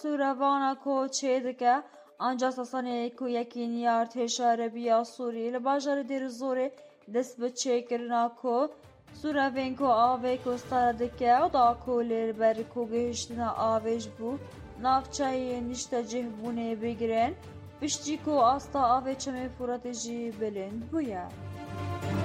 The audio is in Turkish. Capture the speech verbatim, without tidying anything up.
سوورەڤانە کۆچێ ئەنجا سەسەنەیەک و یەکین یارتێشە عەرەبیە سووری لە باژارە دێر زۆرێ دەست بە چێکردنا کۆ سوورەڤên ku avê kostara dike û da ku lêber ku gihîştina avê ji bo navçeyên niştecihbûnê bigrin piştî ku asta avê çemê Furatê jî bilind bûye.